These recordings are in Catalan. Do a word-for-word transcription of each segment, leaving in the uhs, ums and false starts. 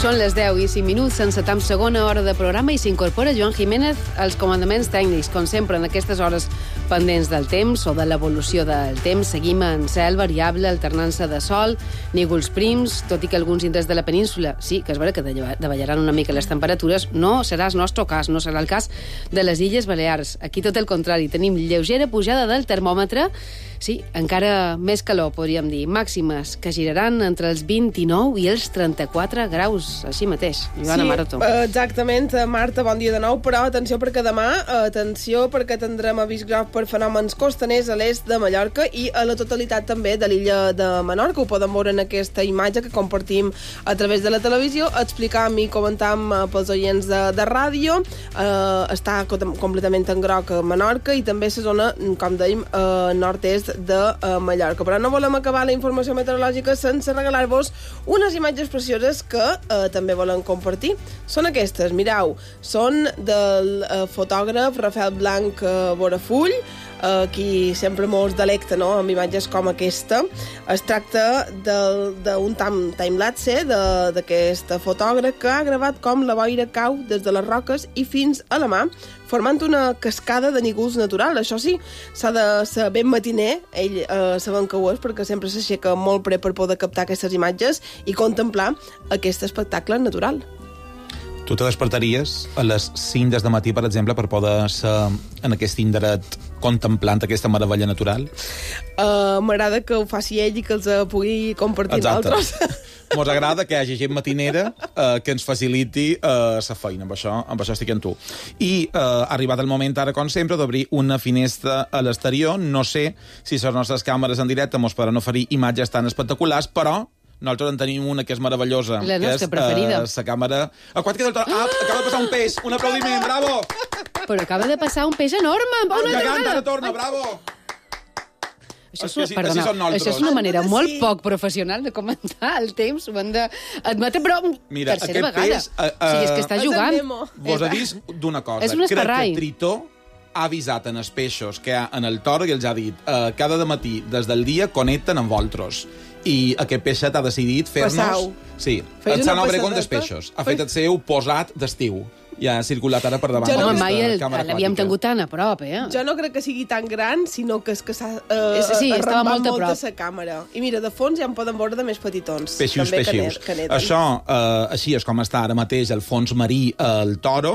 Són les deu i cinc minuts, encetam segona hora de programa i s'incorpora Joan Jiménez als comandaments tècnics. Com sempre, en aquestes hores pendents del temps o de l'evolució del temps, seguim en cel variable, alternança de sol, nígols prims, tot i que alguns indrets de la península, sí, que és vera que davallaran una mica les temperatures, no serà el nostre cas, no serà el cas de les Illes Balears. Aquí tot el contrari, tenim lleugera pujada del termòmetre, sí, encara més calor, podríem dir, màximes que giraran entre els vint-i-nou i els trenta-quatre graus, així mateix. Joana sí, Maroto. Exactament, Marta, bon dia de nou, però atenció perquè demà, atenció perquè tindrem avís groc per fenòmens costaners a l'est de Mallorca i a la totalitat també de l'illa de Menorca. Ho podem veure en aquesta imatge que compartim a través de la televisió, explicam i comentam pels oients de, de ràdio. Eh, està completament en groc a Menorca i també la zona, com dèiem, eh, nord-est de uh, Mallorca. Però no volem acabar la informació meteorològica sense regalar-vos unes imatges precioses que uh, també volem compartir. Són aquestes, mireu, són del uh, fotògraf Rafael Blanc uh, Borafull, uh, qui sempre mos delecta, no?, amb imatges com aquesta. Es tracta d'un timelapse d'aquest fotògraf que ha gravat com la boira cau des de les roques i fins a la mà, formant una cascada de nígols natural. Això sí, s'ha de ser ben matiner, ell eh, sabem que ho és, perquè sempre s'aixeca molt pre per poder captar aquestes imatges i contemplar aquest espectacle natural. Tu te despertaries a les cinc des de matí, per exemple, per poder ser en aquest indret contemplant aquesta meravella natural? Uh, M'agrada que ho faci ell i que els pugui compartir amb altres. Mos agrada que hi hagi gent matinera eh, que ens faciliti la eh, feina. Amb això, amb això estic amb tu. I eh, ha arribat el moment, ara, com sempre, d'obrir una finestra a l'exterior. No sé si les nostres càmeres en directe mos poden oferir imatges tan espectaculars, però nosaltres en tenim una que és meravellosa. La que nostra és, preferida. Eh, la càmera... A quatre que del... Ah, acaba de passar un peix! Un aplaudiment, bravo! Però acaba de passar un peix enorme! Una que altra canta, ara torna, bravo! Això és, és, que, perdona, són això és una manera sí. molt poc professional de comentar el temps, ho hem d'admetre, però Mira, tercera aquest vegada. peix, uh, uh, o sigui, és que està jugant. Vos avís d'una cosa. És un Crec esparrai. que Tritó ha avisat en els peixos que hi ha en el toro i els ha dit uh, cada de matí, des del dia, connecten amb vosaltres. I aquest peixet ha decidit fer-nos... Passau. Sí, Fes el Sant una Obregón dels passadeta? peixos. Ha fet el seu posat d'estiu. Ja ha circulat ara per davant. Jo no Home, mai el- càmera l'havíem aquàtica. tingut tan a prop, eh? Jo no crec que sigui tan gran, sinó que és que s'ha eh, Sí, estava arrambat molt a molt prop. de la càmera. I mira, de fons ja en poden veure de més petitons. Peixius, també peixius. Que neden. Això, eh, així és com està ara mateix el fons marí, el toro,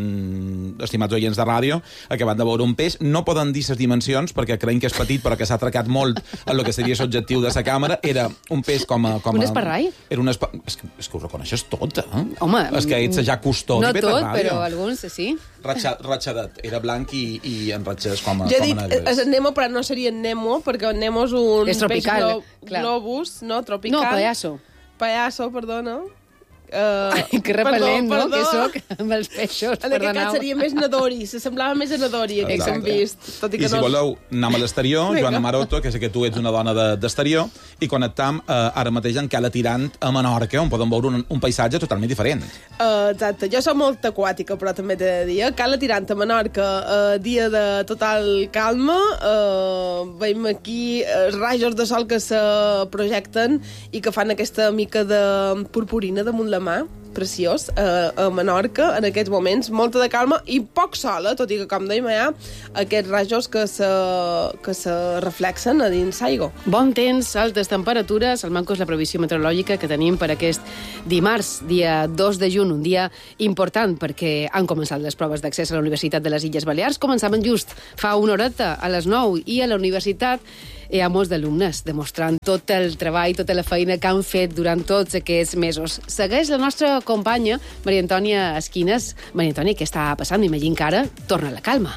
mm, estimats oients de ràdio, acabat de veure un peix. No poden dir les dimensions, perquè creiem que és petit, però que s'ha atracat molt en el que seria l'objectiu de la càmera. Era un peix com a... Com Un a esparrai? Era un espa... és, que, és que ho reconeixes tot, eh? Home, és que ets ja custodi. no Vet a tot, ràdio. però alguns sí. Ratxa, ratxadet. Era blanc i, i enratxés com a, Jo he com a dit, negres. és el Nemo, però no seria el Nemo, perquè el Nemo és un És tropical, peix glo clar. globus, no? Tropical. No, pallasso. Pallasso, perdona. Uh, Ai, que repel·lent, no?, que perdó. soc amb els peixos. En aquest cas seria més Nadori, se semblava més a Nadori, aquest que hem Exacte. vist. Tot i, que I si no... voleu, anem a l'exterior, Vinga. Joana Maroto, que sé que tu ets una dona d'exterior, de, i connectam eh, ara mateix en Cala Tirant a Menorca, on podem veure un, un paisatge totalment diferent. Uh, exacte, jo soc molt aquàtica, però també t'he de dir, eh? Cala Tirant a Menorca, uh, dia de total calma, uh, veiem aquí uh, rajos de sol que se projecten i que fan aquesta mica de purpurina damunt la mà, preciós, uh, a Menorca, en aquests moments, molta de calma i poc sol, eh? Tot i que, com dèiem, hi ha aquests rajos que se, que se reflexen a dins l'aigua. Bon temps, altes temperatures, el manco és la previsió meteorològica que tenim per aquest dimarts, dia dos de juny, un dia important perquè han començat les proves d'accés a la Universitat de les Illes Balears. Començaven just fa una horeta, a les nou, i a la universitat hi ha molts d'alumnes demostrant tot el treball, tota la feina que han fet durant tots aquests mesos. Segueix la nostra companya, Maria Antònia Esquines. Maria Antònia, què està passant? M'imagino que ara torna la calma.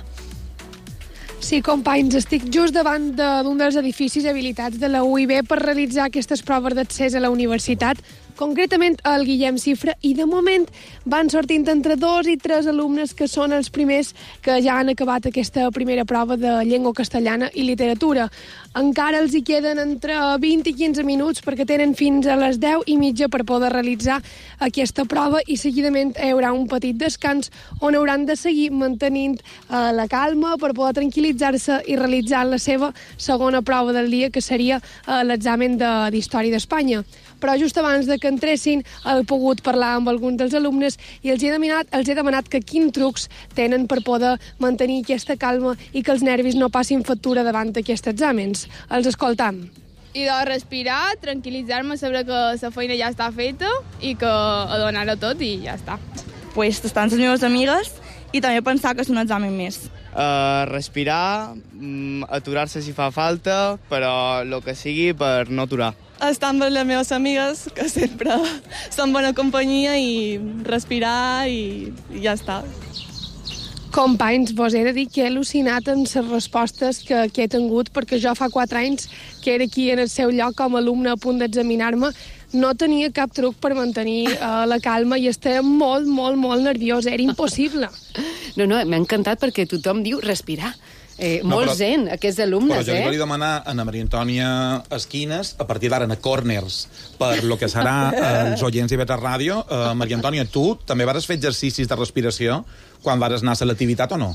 Sí, companys, estic just davant d'un dels edificis habilitats de la U I B per realitzar aquestes proves d'accés a la universitat, concretament al Guillem Cifra, i de moment van sortint entre dos i tres alumnes que són els primers que ja han acabat aquesta primera prova de llengua castellana i literatura. Encara els hi queden entre vint i quinze minuts perquè tenen fins a les deu i mitja per poder realitzar aquesta prova i seguidament hi haurà un petit descans on hauran de seguir mantenint eh, la calma per poder tranquil·litzar-se i realitzar la seva segona prova del dia, que seria eh, l'examen de- d'Història d'Espanya. però just abans de que entressin he pogut parlar amb alguns dels alumnes i els he demanat, els he demanat que quins trucs tenen per poder mantenir aquesta calma i que els nervis no passin factura davant d'aquests exàmens. Els escoltam. I de respirar, tranquil·litzar-me, saber que la feina ja està feta i que a donar-ho tot i ja està. Pues estar amb les meves amigues i també pensar que és un examen més. Uh, respirar, um, aturar-se si fa falta, però el que sigui per no aturar. Estar amb les meves amigues, que sempre són bona companyia, i respirar i, i ja està. Companys, vos he de dir que he al·lucinat amb les respostes que, que he tingut, perquè jo fa quatre anys que era aquí en el seu lloc com a alumne a punt d'examinar-me, no tenia cap truc per mantenir uh, la calma i estava molt, molt, molt nerviosa. Era impossible. No, no, m'ha encantat perquè tothom diu respirar. Eh, No, molt però- zen, aquests alumnes, Però jo li eh? volia demanar a Ana Maria Antònia Esquines, a partir d'ara, a corners, per lo que serà eh, els oients i Beta Ràdio. Eh, Maria Antònia, tu també vas fer exercicis de respiració quan vas anar a selectivitat o no?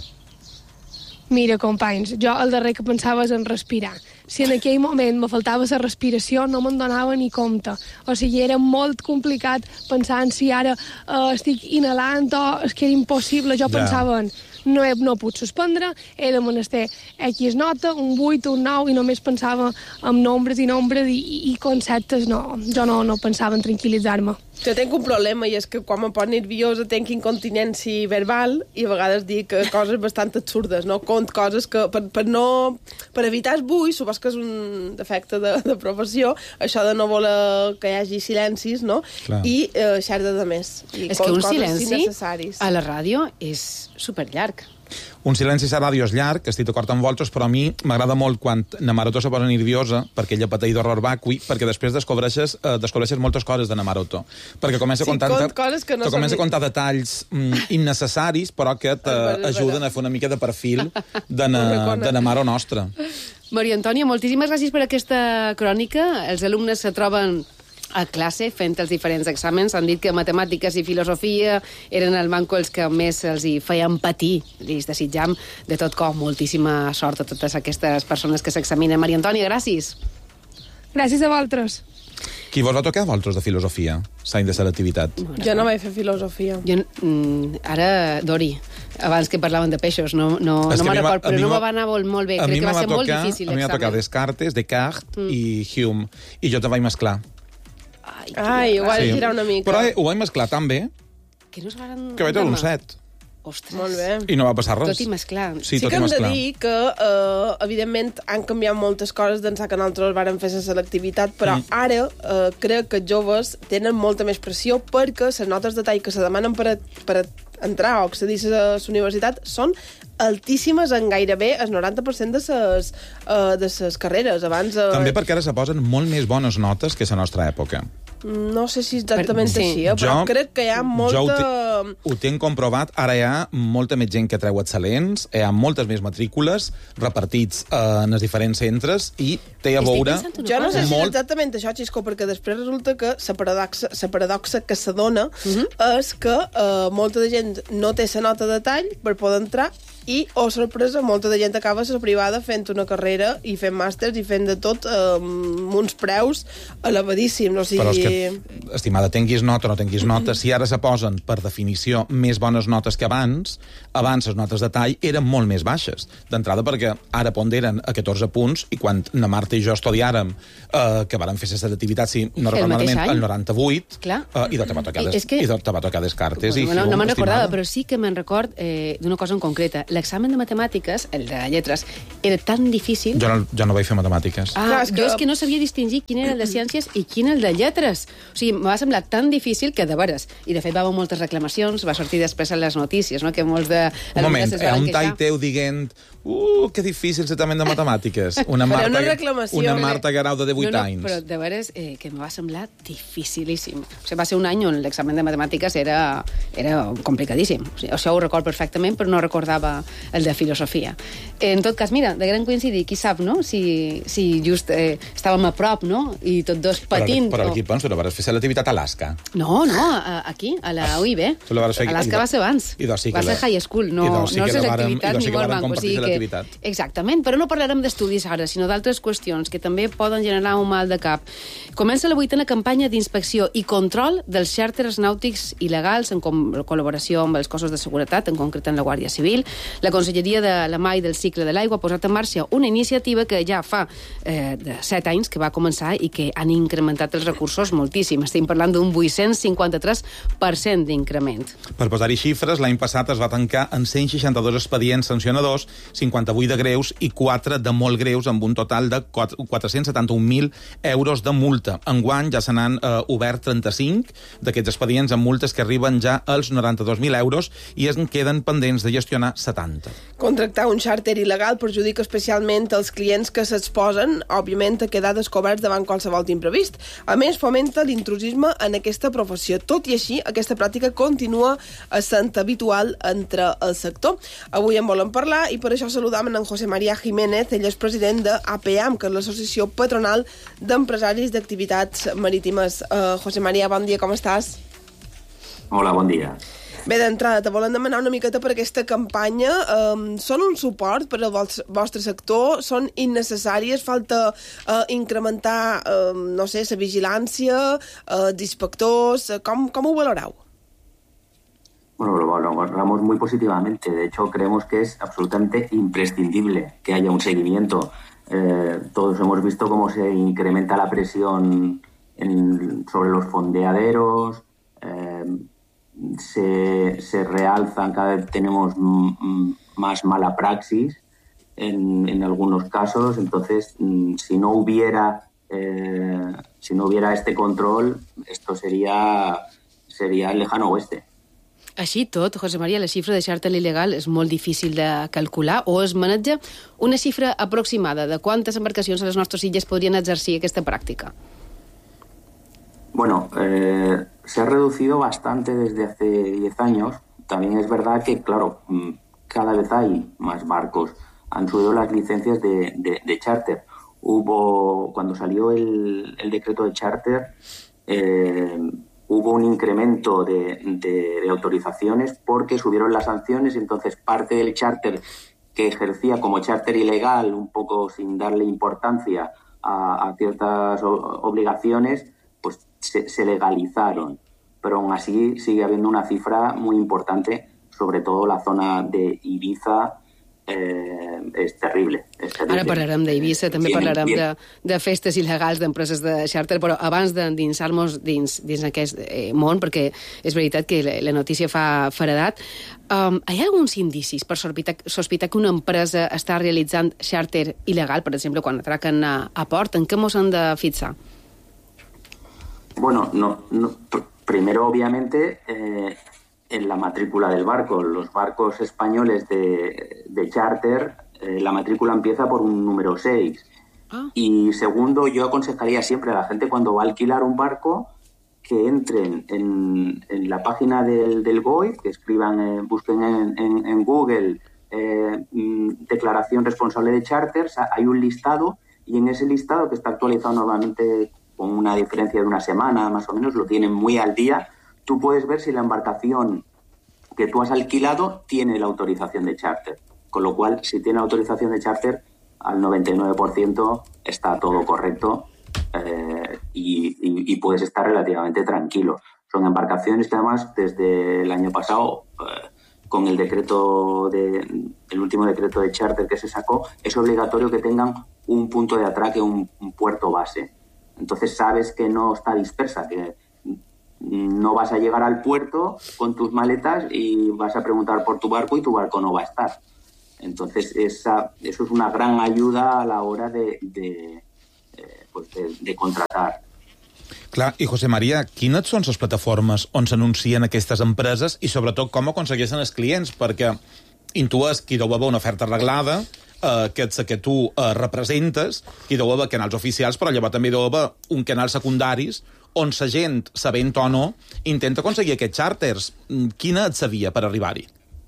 Mira, companys, jo el darrer que pensava és en respirar. Si en aquell moment me faltava la respiració, no me'n donava ni compte. O sigui, era molt complicat pensar en si ara eh, estic inhalant o és que era impossible. Jo Ja. pensava en no, he, no puc suspendre, he de menester X nota, un vuit, un nou, i només pensava en nombres i nombres i, i, i conceptes. No, jo no, no pensava en tranquil·litzar-me. Jo tinc un problema i és que quan me poso nerviosa tinc incontinència verbal i a vegades dic coses bastant absurdes, no? Cont coses que per, per no... Per evitar el bull, supos que és un defecte de, de professió, això de no voler que hi hagi silencis, no? Clar. I eh, xerda de més. I És que cont un coses silenci innecessaris. a la ràdio és superllarg. Un silenci a ràdio és llarg, estic d'acord amb vosaltres, però a mi m'agrada molt quan na Maroto se posa nerviosa, perquè ella pateix d'horror vacui, perquè després descobreixes, eh, descobreixes moltes coses de na Maroto. Perquè comença a Sí, contar... cont coses que no te són- comença a contar detalls mm, innecessaris, però que És vera, és t'ajuden vera. a fer una mica de perfil de na, Ho reconec. de na Maro nostra. Maria Antònia, moltíssimes gràcies per aquesta crònica. Els alumnes se troben a classe fent els diferents exàmens. Han dit que matemàtiques i filosofia eren el manco els que més els hi feien patir. Els desitjam de tot cor moltíssima sort a totes aquestes persones que s'examinen. Maria Antònia, gràcies. Gràcies a vosaltres. Qui vos va tocar a vosaltres de filosofia, l'any de selectivitat? Jo no vaig fer filosofia. Jo, mm, ara, Dori, abans que parlaven de peixos, no, no, És no que a me'n mi m'ha- record, a però mi no m'ha- me va anar molt, molt bé. A Crec mi que va me ser molt tocar- difícil A mi m'ha tocat l'examen. Descartes, Descartes mm. i Hume, i jo te vaig mesclar. Ai, Ai, ho vaig Sí. girar una mica. Però eh, ho vaig mesclar tan bé que no es varen... que vaig treure un set. Ostres. Molt bé. I no va passar res. Tot i mesclar. Sí, Sí tot que i hem de mesclar. dir que, eh, evidentment, han canviat moltes coses d'ençà que nosaltres vàrem fer la selectivitat, però mm. ara eh, crec que els joves tenen molta més pressió perquè les notes de tall que se demanen per, a, per a entrar o accedir a la universitat són altíssimes en gairebé el noranta per cent de les uh, de ses carreres. Abans, uh, També perquè ara se posen molt més bones notes que a la nostra època. no sé si exactament Per- sí. així, eh, però Jo- crec que hi ha molta... Jo ho, te, ho tinc comprovat. Ara hi ha molta més gent que treu excel·lents, hi ha moltes més matrícules repartits eh, en els diferents centres i té a Estic veure... pensant una Jo no sé si és molt... exactament això, Xisco, perquè després resulta que la paradoxa, la paradoxa que se dona uh Mhm. -huh. és que uh, molta de gent no té la nota de tall per poder entrar i, oh sorpresa, molta de gent acaba a la privada fent una carrera i fent màsters i fent de tot uh, amb uns preus elevadíssims. O sigui... Però és que, estimada, tinguis nota o no tinguis nota, si ara se posen, per definició, més bones notes que abans, abans les notes de tall eren molt més baixes. D'entrada perquè ara ponderen a catorze punts i quan na Marta i jo estudiàrem, eh, que vàrem fer la selectivitat, si no El recordo mateix malament, any? el noranta-vuit, Clar. eh, i te va tocar, des, És que- i te va tocar Descartes. Bueno, i no no Hume, me'n recordava, estimada. però sí que me'n record eh, d'una cosa en concreta. L'examen de matemàtiques, el de lletres, era tan difícil... Jo no, jo no vaig fer matemàtiques. Ah, Clar, és jo que- és que no sabia distingir quin era el de ciències i quin el de lletres. O sigui, em va semblar tan difícil que, de veres, i de fet va haver moltes reclamacions, va sortir després en les notícies, no?, que molts de... Un moment, alumnes es hi ha van un queixar. tall teu dient uh, que difícil l'examen de matemàtiques. Una Però Marta, una reclamació, una eh? Marta Garau de divuit no, no, anys. Però de veres eh, que em va semblar dificilíssim. O sigui, va ser un any on l'examen de matemàtiques era, era complicadíssim. O sigui, això ho record perfectament, però no recordava el de filosofia. En tot cas, mira, de gran coincidir, qui sap, no?, si, si just eh, estàvem a prop, no?, i tots dos patint. Però, però o- aquí penso, no vas fer selectivitat a Alaska. No, no, a- aquí, a la U I B. Tu la vas fer... Alaska va ser abans. Sí va ser high school, no, no sí és l'activitat sí ni molt manco. O sigui que... Exactament, però no parlarem d'estudis ara, sinó d'altres qüestions que també poden generar un mal de cap. Comença la vuitena campanya d'inspecció i control dels xàrters nàutics il·legals en col·laboració amb els cossos de seguretat, en concret en la Guàrdia Civil. La Conselleria de la Mar i del Cicle de l'Aigua ha posat en marxa una iniciativa que ja fa eh, de set anys que va començar i que han incrementat els recursos moltíssim. Estem parlant d'un vuit-cents cinquanta-tres per cent d'increment. Per posar-hi xifres, l'any passat es va tancar en cent seixanta-dos expedients sancionadors, cinquanta-vuit de greus i quatre de molt greus, amb un total de quatre-cents setanta-un mil euros de multa. Enguany ja se n'han eh, obert trenta-cinc d'aquests expedients amb multes que arriben ja als noranta-dos mil euros i en queden pendents de gestionar setanta. Contractar un xàrter il·legal perjudica especialment els clients que s'exposen, òbviament, a quedar descoberts davant qualsevol imprevist. A més, fomenta l'intrusisme en aquesta professió. Tot i així, aquesta pràctica continua sent habitual entre el sector. Avui en volem parlar i per això saludam en José María Jiménez, ell és president de A P E A M, que és l'Associació Patronal d'Empresaris d'Activitats Marítimes. Uh, José María, bon dia, com estàs? Hola, bon dia. Bé, d'entrada, te volem demanar una miqueta per aquesta campanya. Um, són un suport per al vostre sector? Són innecessàries? Falta uh, incrementar, uh, no sé, la vigilància, uh, d'inspectors? Com, com ho valoreu? Bueno, lo valoramos muy positivamente. De hecho, creemos que es absolutamente imprescindible que haya un seguimiento. Eh, todos hemos visto cómo se incrementa la presión en, sobre los fondeaderos, eh, Se, se realzan, cada vez tenemos m- más mala praxis en, en algunos casos. Entonces, m- si no hubiera eh, si no hubiera este control, esto sería sería el lejano oeste. Així tot, José María, la xifra de xàrter il·legal és molt difícil de calcular, o es maneja una xifra aproximada de quantes embarcacions a les nostres illes podrien exercir aquesta pràctica? Bueno, eh, se ha reducido bastante desde hace diez años. También es verdad que, claro, cada vez hay más barcos. Han subido las licencias de, de, de charter. Hubo, cuando salió el, el decreto de charter, eh, hubo un incremento de, de, de autorizaciones porque subieron las sanciones y entonces parte del charter que ejercía como charter ilegal, un poco sin darle importancia a, a ciertas obligaciones, pues se, se legalizaron, pero aún así sigue habiendo una cifra muy importante, sobre todo la zona de Ibiza, eh, és terrible, és terrible. Ara parlarem d'Eivissa, també sí, parlarem bien. de, de festes il·legals d'empreses de xàrter, però abans d'endinsar-nos dins, dins aquest eh, món, perquè és veritat que la, la notícia fa feredat, um, hi ha alguns indicis per sospitar, sospitar que una empresa està realitzant xàrter il·legal, per exemple, quan atraquen a, a port? En què mos han de fixar? Bueno, no, no, primero obviamente eh, en la matrícula del barco. Los barcos españoles de, de charter, eh, la matrícula empieza por un número seis. Ah. Y segundo, yo aconsejaría siempre a la gente cuando va a alquilar un barco que entren en, en la página del, del G O I, que escriban, eh, busquen en, en, en Google eh, declaración responsable de charters, hay un listado y en ese listado, que está actualizado normalmente con una diferencia de una semana, más o menos, lo tienen muy al día, tú puedes ver si la embarcación que tú has alquilado tiene la autorización de charter. Con lo cual, si tiene autorización de charter, al noventa y nueve por ciento está todo correcto eh, y, y, y puedes estar relativamente tranquilo. Son embarcaciones que además, desde el año pasado, eh, con el decreto de, el último decreto de charter que se sacó, es obligatorio que tengan un punto de atraque, un, un puerto base. Entonces sabes que no está dispersa, que no vas a llegar al puerto con tus maletas y vas a preguntar por tu barco y tu barco no va a estar. Entonces esa, eso es una gran ayuda a la hora de, de, eh, pues de, de contratar. Clar, i José María, quines són les plataformes on s'anuncien aquestes empreses i sobretot com aconsegueixen els clients? Perquè intues que hi deu haver una oferta arreglada, eh, que ets que tu eh, representes, que hi deu haver canals oficials, però llavors també hi deu haver un canal secundaris on la gent, sabent o no, intenta aconseguir aquests xàrters. Quina et sabia per arribar-hi?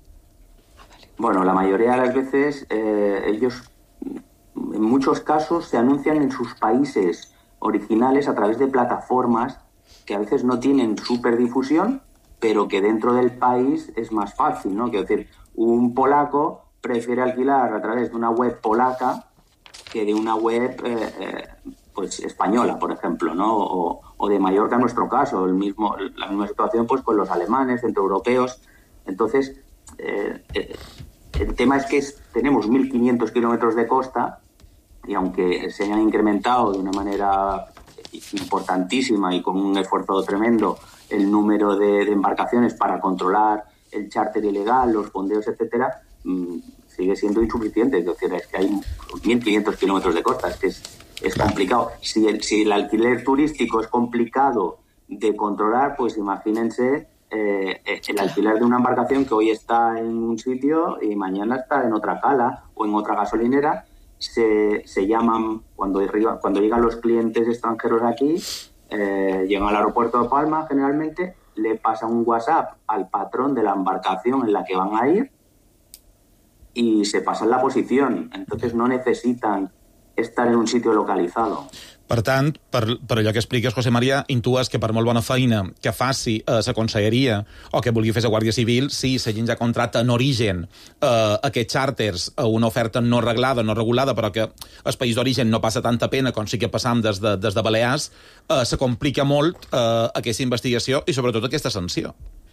Bueno, la mayoría de las veces eh, ellos, en muchos casos, se anuncian en sus países originales a través de plataformas que a veces no tienen superdifusión, pero que dentro del país es más fácil, ¿no? Quiero decir, un polaco prefiere alquilar a través de una web polaca que de una web eh, eh, pues española, por ejemplo, ¿no? O, o de Mallorca en nuestro caso, el mismo, la misma situación pues con los alemanes, centroeuropeos. Entonces, eh, eh, el tema es que es, tenemos mil quinientos kilómetros de costa y aunque se hayan incrementado de una manera importantísima y con un esfuerzo tremendo el número de, de embarcaciones para controlar el charter ilegal, los fondeos, etcétera, mmm, sigue siendo insuficiente. Es decir, es que hay mil quinientos kilómetros de costa, es que es, es complicado. Si el, si el alquiler turístico es complicado de controlar, pues imagínense eh, el alquiler de una embarcación que hoy está en un sitio y mañana está en otra cala o en otra gasolinera. Se, se llaman, cuando, cuando llegan los clientes extranjeros aquí, eh, llegan al aeropuerto de Palma generalmente, le pasan un WhatsApp al patrón de la embarcación en la que van a ir y se pasan la posición. Entonces no necesitan estar en un sitio localizado. Per tant, per, per allò que expliques, José María, intues que per molt bona feina que faci eh, la conselleria o que vulgui fer la Guàrdia Civil, si la gent ja contracta en origen eh, aquests xàrters a una oferta no reglada, no regulada, però que el país d'origen no passa tanta pena com sí que passam des de, des de Balears, eh, se complica molt eh, aquesta investigació i sobretot aquesta sanció.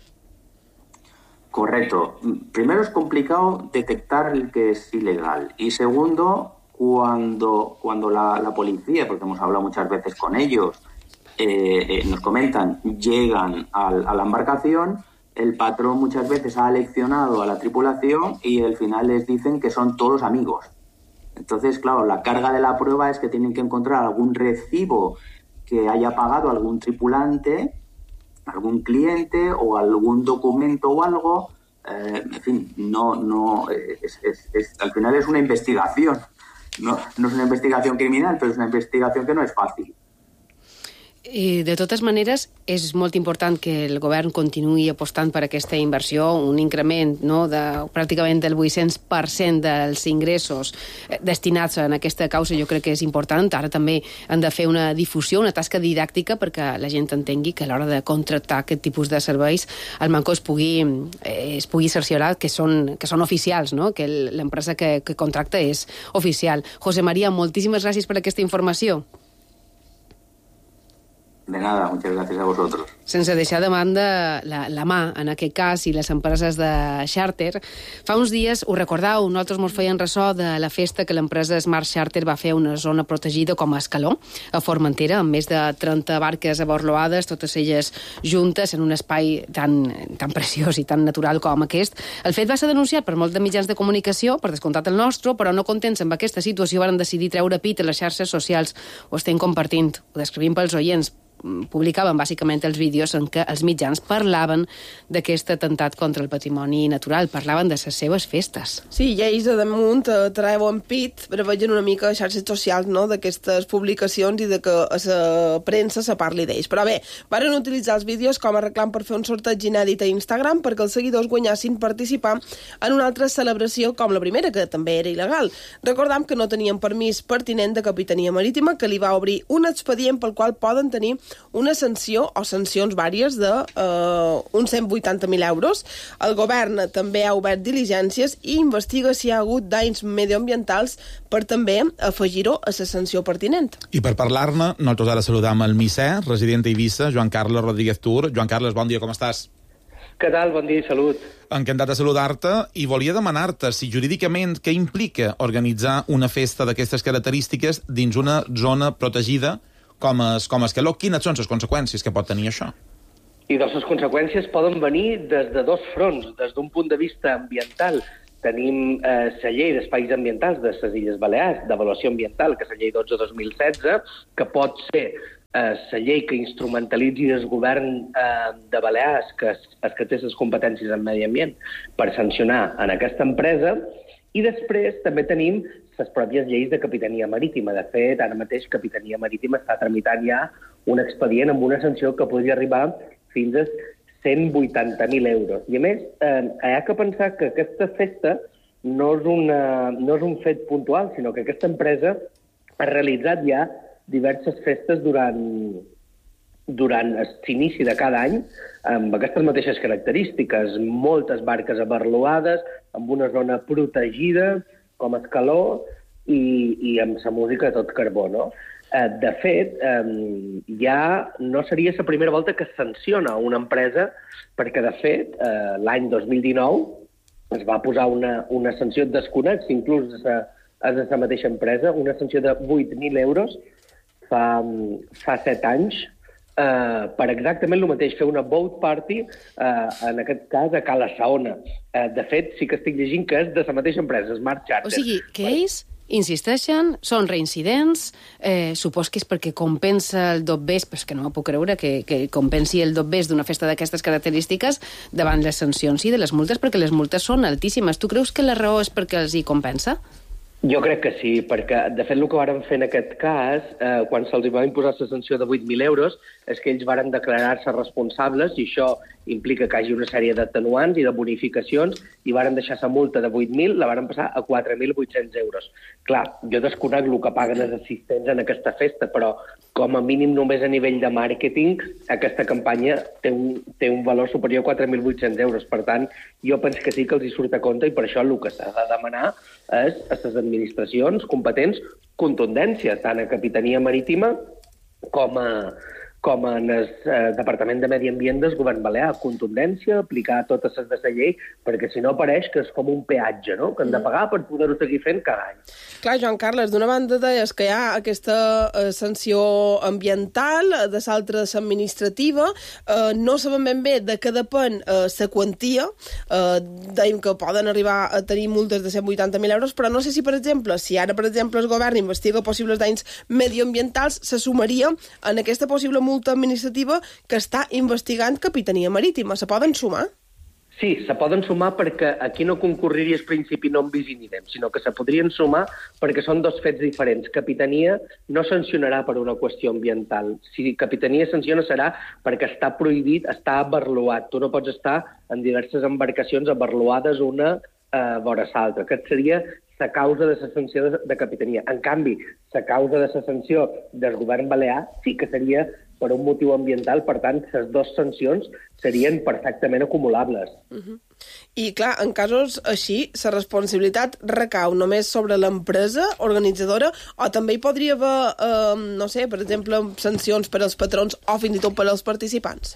Correcto. Primero es complicado detectar el que es ilegal y segundo, Cuando, cuando la, la policía, porque hemos hablado muchas veces con ellos, eh, eh, nos comentan, llegan al, a la embarcación, el patrón muchas veces ha aleccionado a la tripulación y al final les dicen que son todos amigos. Entonces, claro, la carga de la prueba es que tienen que encontrar algún recibo que haya pagado algún tripulante, algún cliente o algún documento o algo. Eh, en fin, no, no, es, es, es, al final es una investigación. No, no és una investigació criminal, però és una investigació que no és fàcil. I de totes maneres, és molt important que el govern continuï apostant per aquesta inversió, un increment no, de pràcticament del vuit-cents per cent dels ingressos destinats a aquesta causa. Jo crec que és important. Ara també han de fer una difusió, una tasca didàctica perquè la gent entengui que a l'hora de contractar aquest tipus de serveis el Manco es pugui, eh, es pugui cerciorar que són, que són oficials, no? Que l'empresa que, que contracta és oficial. José María, moltíssimes gràcies per aquesta informació. De nada, muchas gracias a vosotros. Sense deixar de banda la, la mà, en aquest cas, i les empreses de xàrter. Fa uns dies, ho recordau, nosaltres mos feien ressò de la festa que l'empresa Smart Charter va fer a una zona protegida com a Escaló, a Formentera, amb més de trenta barques aborloades, totes elles juntes en un espai tan, tan preciós i tan natural com aquest. El fet va ser denunciat per molts de mitjans de comunicació, per descomptat el nostre, però no contents amb aquesta situació van decidir treure pit a les xarxes socials. Ho estem compartint, ho descrivim pels oients. Publicaven bàsicament els vídeos en què els mitjans parlaven d'aquest atemptat contra el patrimoni natural, parlaven de les seves festes. Sí, i ells a damunt eh, treuen pit, prevegen una mica a xarxes socials no, d'aquestes publicacions i de que a la premsa se parli d'ells. Però bé, varen utilitzar els vídeos com a reclam per fer un sorteig inèdit a Instagram perquè els seguidors guanyassin participar en una altra celebració com la primera, que també era il·legal. Recordam que no tenien permís pertinent de Capitania Marítima, que li va obrir un expedient pel qual poden tenir una sanció o sancions vàries de eh, uns cent vuitanta mil euros. El govern també ha obert diligències i investiga si hi ha hagut danys medioambientals per també afegir-ho a la sanció pertinent. I per parlar-ne, nosaltres ara saludam el Misser, resident d'Eivissa, Joan Carles Rodríguez Tur. Joan Carles, bon dia, com estàs? Què tal? Bon dia i salut. Encantat de saludar-te i volia demanar-te si jurídicament què implica organitzar una festa d'aquestes característiques dins una zona protegida com es, com Escaló. Quines són les conseqüències que pot tenir això? I doncs les conseqüències poden venir des de dos fronts. Des d'un punt de vista ambiental, tenim eh, la llei d'espais ambientals de les Illes Balears, d'avaluació ambiental, que és la llei dotze dos mil setze, que pot ser eh, la llei que instrumentalitzi el govern eh, de Balears, que és, és que té les competències en medi ambient, per sancionar en aquesta empresa. I després també tenim les pròpies lleis de Capitania Marítima. De fet, ara mateix Capitania Marítima està tramitant ja un expedient amb una sanció que podria arribar fins a cent vuitanta mil euros. I a més, eh, hi ha que pensar que aquesta festa no és, una, no és un fet puntual, sinó que aquesta empresa ha realitzat ja diverses festes durant, durant l'inici de cada any, amb aquestes mateixes característiques, moltes barques abarloades, amb una zona protegida, com escaló, i, i amb la música de tot carbó, no? De fet, ja no seria la primera volta que es sanciona una empresa, perquè, de fet, l'any dos mil dinou es va posar una, una sanció desconex, inclús a la mateixa empresa, una sanció de vuit mil euros fa, fa set anys, Uh, per exactament el mateix, fer una boat party, uh, en aquest cas a Cala Saona. Uh, de fet, sí que estic llegint que és de la mateixa empresa, Smart Charter. O sigui, que ells insisteixen, són reincidents, eh, supos que és perquè compensa el dobbers, però és que no m'ho puc creure que, que compensi el dobbers d'una festa d'aquestes característiques davant les sancions i de les multes, perquè les multes són altíssimes. Tu creus que la raó és perquè els hi compensa? Jo crec que sí, perquè, de fet, el que varen fer en aquest cas, eh, quan se'ls va imposar la sanció de vuit mil euros, és que ells varen declarar-se responsables, i això implica que hi hagi una sèrie d'atenuants i de bonificacions, i varen deixar la multa de vuit mil, la varen passar a quatre mil vuit-cents euros. Clar, jo desconec el que paguen els assistents en aquesta festa, però com a mínim només a nivell de màrqueting, aquesta campanya té un, té un valor superior a quatre mil vuit-cents euros. Per tant, jo penso que sí que els hi surt a compte, i per això el que s'ha de demanar és a les administracions competents contundència, tant a Capitania Marítima com a com en el eh, Departament de Medi Ambient del Govern Balear. Contundència, aplicar totes les de la llei, perquè si no pareix que és com un peatge, no?, que hem de pagar per poder-ho seguir fent cada any. Clar, Joan Carles, d'una banda deies que hi ha aquesta eh, sanció ambiental, de l'altra administrativa, eh, no sabem ben bé de què depèn la eh, quantia, eh, dèiem que poden arribar a tenir multes de cent vuitanta mil euros, però no sé si, per exemple, si ara, per exemple, el govern investiga possibles danys medioambientals, se sumaria en aquesta possible multa multa administrativa que està investigant Capitania Marítima. Se poden sumar? Sí, se poden sumar perquè aquí no concorreria el principi non bis in idem, sinó que se podrien sumar perquè són dos fets diferents. Capitania no sancionarà per una qüestió ambiental. Si Capitania sanciona serà perquè està prohibit, està abarloat. Tu no pots estar en diverses embarcacions abarloades una eh, vora l'altra. Aquest seria la causa de la sanció de, de Capitania. En canvi, la causa de la sanció del govern balear sí que seria per un motiu ambiental, per tant, les dues sancions serien perfectament acumulables. Uh-huh. I, clar, en casos així, la responsabilitat recau només sobre l'empresa organitzadora o també hi podria haver, eh, no sé, per exemple, sancions per als patrons o fins i tot per als participants?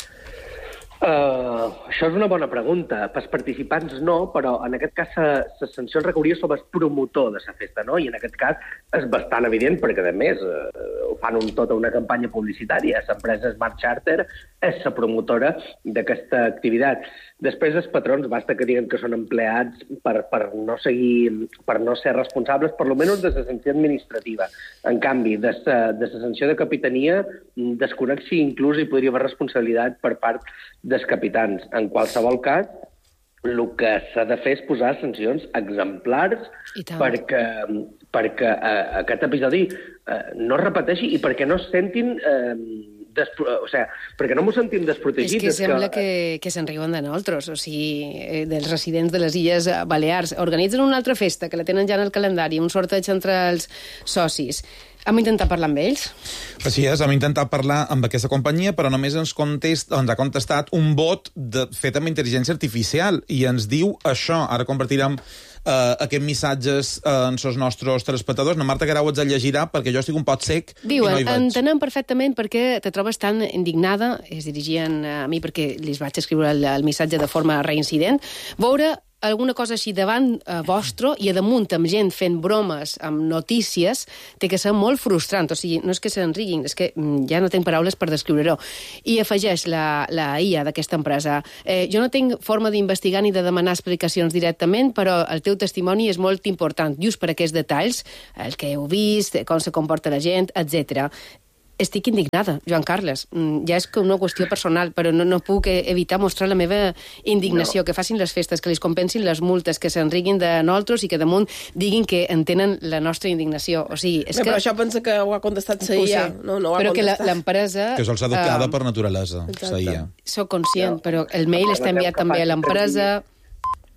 Uh, això és una bona pregunta. Pels participants no, però en aquest cas la sanció es recauria sobre el promotor de la festa, no? I en aquest cas és bastant evident perquè, a més, uh, ho fan un, tota una campanya publicitària. L'empresa Smart Charter és la promotora d'aquesta activitat. Després, els patrons basta que diguen que són empleats per, per, no, seguir, per no ser responsables, per lo menys de la sanció administrativa. En canvi, de la sanció de Capitania, desconec si inclús hi podria haver responsabilitat per part dels capitans. En qualsevol cas, el que s'ha de fer és posar sancions exemplars perquè, perquè eh, aquest episodi eh, no es repeteixi i perquè no es sentin... Eh, Despro... o sigui, perquè no m'ho sentim desprotegits. És que sembla que, que se'n riuen de nosaltres, o sigui, dels residents de les Illes Balears. Organitzen una altra festa, que la tenen ja en el calendari, un sorteig entre els socis. Hem intentat parlar amb ells? Així és, hem intentat parlar amb aquesta companyia, però només ens, contest, ens ha contestat un bot de, fet amb intel·ligència artificial, i ens diu això. Ara compartirem Uh, aquests missatges uh, en els nostres telespectadors. Na Marta Guerau ens el llegirà perquè jo estic un pot sec Diuen, i no hi veig. Entenem perfectament perquè te trobes tan indignada, es dirigien a mi perquè li vaig escriure el, el missatge de forma reincident, veure alguna cosa així davant eh, vostre i a damunt amb gent fent bromes amb notícies té que ser molt frustrant. O sigui, no és que se'n riguin, és que ja no tinc paraules per descriure-ho. I afegeix la, la I A d'aquesta empresa. Eh, jo no tinc forma d'investigar ni de demanar explicacions directament, però el teu testimoni és molt important, just per aquests detalls, el que heu vist, com se comporta la gent, etcètera. Estic indignada, Joan Carles. Ja és una qüestió personal, però no, no puc evitar mostrar la meva indignació. No. Que facin les festes, que li compensin les multes, que se'n riguin de nosaltres i que damunt diguin que entenen la nostra indignació. O sigui, és Bé, que... Però això pensa que ho ha contestat la I A. No, no ho ha però contestat. que l'empresa... Que sols educada uh, per naturalesa, la I A. Soc conscient, no. Però el mail està enviat també a l'empresa...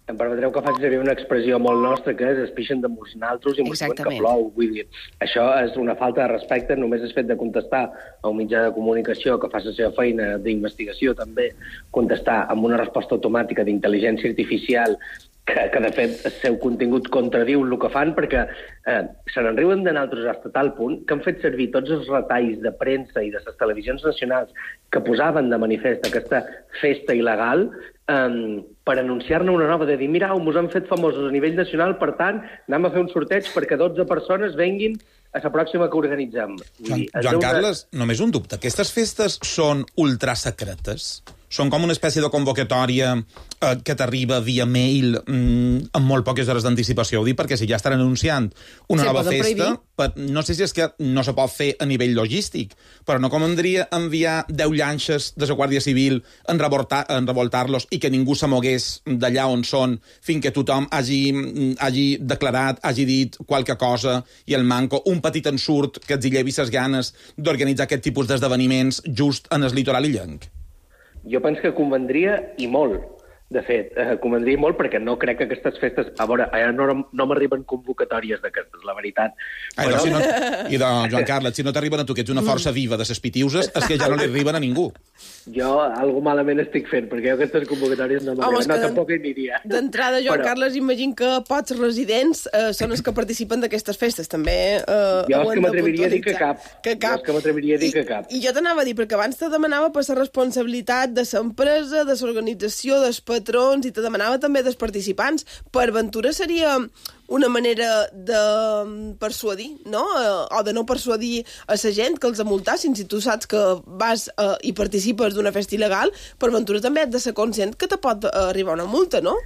em permetreu que faci servir una expressió molt nostra, que és es pixen de molts naltros i mos diuen que plou. Vull dir, això és una falta de respecte, només és fet de contestar a un mitjà de comunicació que fa la seva feina d'investigació també, contestar amb una resposta automàtica d'intel·ligència artificial que, que de fet el seu contingut contradiu el que fan, perquè eh, se n'enriuen de nosaltres fins a tal punt que han fet servir tots els retalls de premsa i de les televisions nacionals que posaven de manifest aquesta festa il·legal Um, per anunciar-ne una nova, de dir, mirau, mos han fet famosos a nivell nacional, per tant, anem a fer un sorteig perquè dotze persones venguin a la pròxima que organitzem. Joan, Joan Carles, una... només un dubte. Aquestes festes són ultrasecretes? Són com una espècie de convocatòria eh, que t'arriba via mail mm, amb molt poques hores d'anticipació. Ho dic perquè si ja estan anunciant una sí, nova festa, per, no sé si és que no se pot fer a nivell logístic, però no convendria enviar deu llanxes de la Guàrdia Civil en, en revoltar-los i que ningú se mogués d'allà on són fins que tothom hagi, hagi declarat, hagi dit qualque cosa i el manco un petit ensurt que els hi llevi ses ganes d'organitzar aquest tipus d'esdeveniments just en el litoral illenc. Jo penso que convendria i molt. De fet, eh, convendria molt perquè no crec que aquestes festes... A veure, allà no, no m'arriben convocatòries d'aquestes, la veritat. Ai, però... no, si no... I de Joan Carles, si no t'arriben a tu, que ets una força viva de ses pitiuses, és que ja no li arriben a ningú. Jo algo malament estic fent, perquè jo aquestes convocatòries no m'arriben. No, tampoc hi aniria. D'entrada, Joan però... Carles, imagino que pocs residents eh, són els que participen d'aquestes festes, també. Eh, jo és que m'atreviria a dir que cap. Que cap. Jo és que m'atreviria a dir que cap. I, i jo t'anava a dir, perquè abans te demanava per la responsabilitat de l'empresa, de l'organització, dels patrons, i te demanava també dels participants. Per ventura seria una manera de persuadir, no? O de no persuadir a la gent que els multassin. Si tu saps que vas eh, i participes d'una festa il·legal, per ventura també has de ser conscient que te pot arribar una multa, no?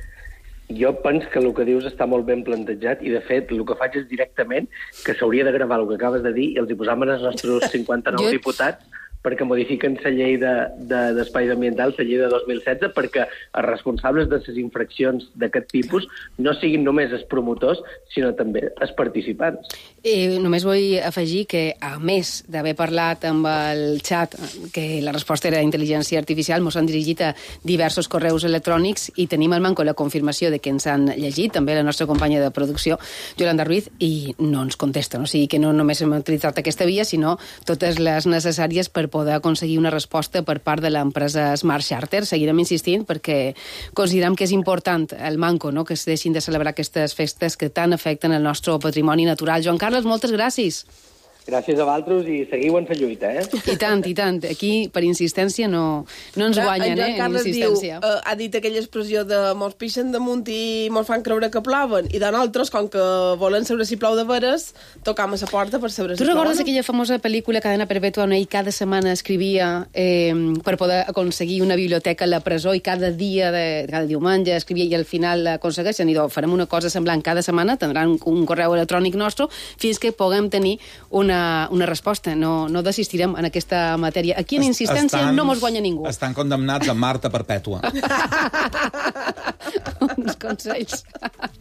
Jo penso que el que dius està molt ben plantejat i, de fet, el que faig és directament que s'hauria de gravar el que acabes de dir i els hi posàvem els nostres cinquanta-nou jo... diputats perquè modifiquen la llei d'espais de, de, ambientals, la llei de dos mil setze, perquè els responsables de les infraccions d'aquest tipus no siguin només els promotors, sinó també els participants. Eh, només vull afegir que, a més d'haver parlat amb el xat, que la resposta era intel·ligència artificial, ens han dirigit a diversos correus electrònics i tenim al manco la confirmació de que ens han llegit, també la nostra companya de producció, Yolanda Ruiz, i no ens contesten. O sigui que no només hem utilitzat aquesta via, sinó totes les necessàries per poder aconseguir una resposta per part de l'empresa Smart Charter. Seguirem insistint perquè considerem que és important el manco, no?, que es deixin de celebrar aquestes festes que tant afecten el nostre patrimoni natural. Joan Carles, moltes gràcies. Gràcies a vosaltres i seguiu en la lluita, eh? I tant, i tant. Aquí, per insistència, no, no ens guanyen, eh, en insistència. Diu, uh, ha dit aquella expressió de mos pixen damunt i mos fan creure que plouen, i de nosaltres, com que volen saber si plou de veres, tocam a la porta per saber si plou. Tu recordes aquella famosa pel·lícula Cadena Perpètua on ell cada setmana escrivia eh, per poder aconseguir una biblioteca a la presó i cada dia, de, cada diumenge escrivia i al final aconsegueixen i doncs farem una cosa semblant cada setmana, tindran un correu electrònic nostre fins que puguem tenir una Una, una resposta. No, no desistirem en aquesta matèria. Aquí en insistència estan, no mos guanya ningú. Estan condemnats a Marta Perpètua. Uns consells.